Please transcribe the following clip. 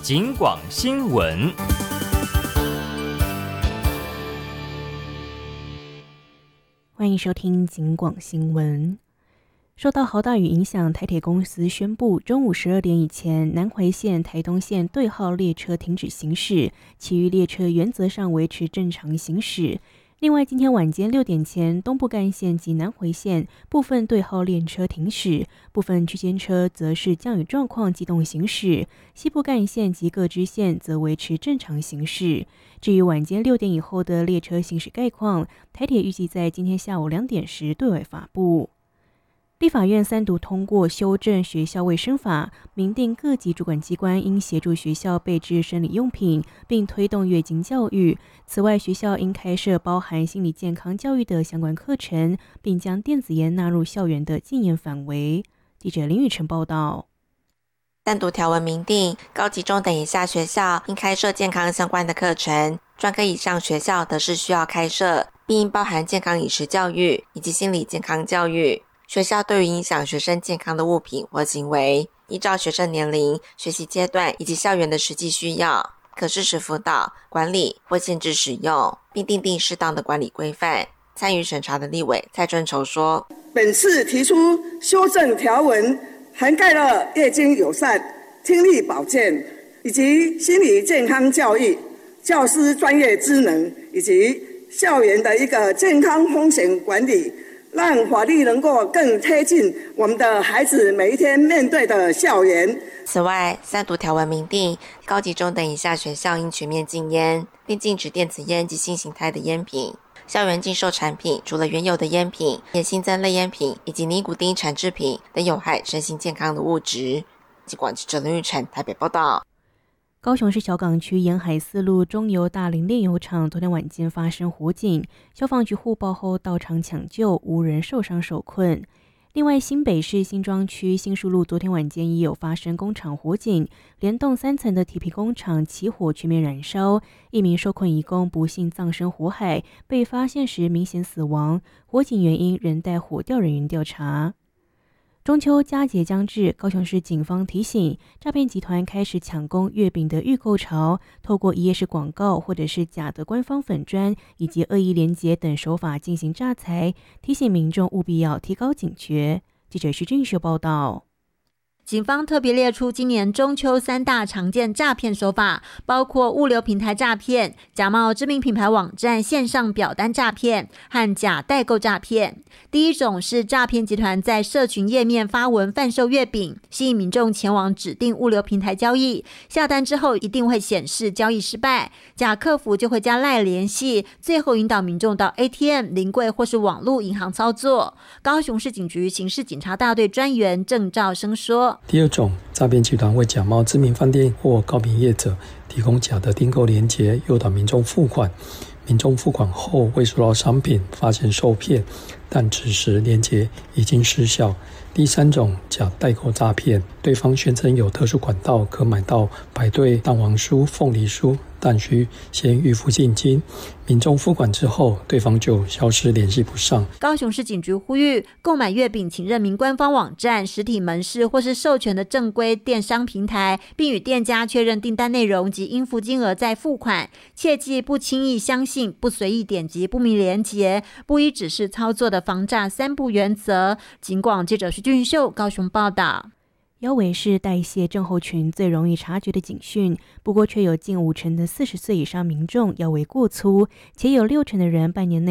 警广新闻。 欢迎收听警广新闻。受到豪大雨影响，台铁公司宣布中午12点以前，南回线、台东线对号列车停止行驶，其余列车原则上维持正常行驶。另外，今天晚间6点前，东部干线及南回线部分对号列车停驶，部分区间车则是降雨状况机动行驶，西部干线及各支线则维持正常行驶。至于晚间6点以后的列车行驶概况，台铁预计在今天下午2点时对外发布。立法院3读通过修正学校卫生法，明定各级主管机关应协助学校备置生理用品，并推动月经教育。此外，学校应开设包含心理健康教育的相关课程，并将电子烟纳入校园的禁烟范围。记者林宇晨报道。 3读条文明定，高级中等以下学校应开设健康相关的课程，专科以上学校则是需要开设，并应包含健康饮食教育以及心理健康教育。学校对于影响学生健康的物品或行为，依照学生年龄、学习阶段以及校园的实际需要，可适时辅导、管理或限制使用，并订定适当的管理规范。参与审查的立委蔡春筹说， 本次提出修正条文，涵盖了月经友善、听力保健以及心理健康教育、教师专业知能以及校园的一个健康风险管理，让法律能够更贴近我们的孩子每一天面对的校园。 此外，3读条文明定，高级中等以下学校应全面禁烟，并禁止电子烟及新形态的烟品。校园禁售产品除了原有的烟品，也新增类烟品以及尼古丁产制品等有害身心健康的物质。警广记者林玉成台北报道。 高雄市小港区沿海4路中油大林炼油厂昨天晚间发生火警，消防局互报后到场抢救，无人受伤受困。另外，新北市新庄区新树路昨天晚间也有发生工厂火警，连栋3层的铁皮工厂起火全面燃烧，一名受困移工不幸葬身火海，被发现时明显死亡，火警原因仍待火调人员调查。中秋佳节将至，高雄市警方提醒，诈骗集团开始抢攻月饼的预购潮，透过一页式广告或者是假的官方粉专以及恶意连结等手法进行诈财，提醒民众务必要提高警觉。记者徐俊秀报道。 警方特别列出今年中秋3大常见诈骗手法，包括物流平台诈骗、假冒知名品牌网站线上表单诈骗和假代购诈骗。第一种是诈骗集团在社群页面发文贩售月饼，吸引民众前往指定物流平台交易，下单之后一定会显示交易失败，假客服就会加赖联系，最后引导民众到 ATM、临柜或是网络银行操作。高雄市警局刑事警察大队专员郑兆生说， 第二种，诈骗集团会假冒知名饭店或糕饼业者，提供假的订购连结，诱导民众付款。民众付款后未收到商品，发现受骗，但此时连结已经失效。第三种，假代购诈骗，对方宣称有特殊管道可买到排队蛋黄酥、凤梨酥，但需先预付现金。民众付款之后，对方就消失，联系不上。 高雄市警局呼吁，购买月饼请认明官方网站、实体门市或是授权的正规电商平台，并与店家确认订单内容及应付金额再付款。切记不轻易相信、不随意点击不明连结、不依指示操作的防诈3不原则。警广记者徐俊秀高雄报道。 腰围是代谢症候群最容易察觉的警讯，不过却有近50%的40岁以上民众腰围过粗，且有60%的人半年内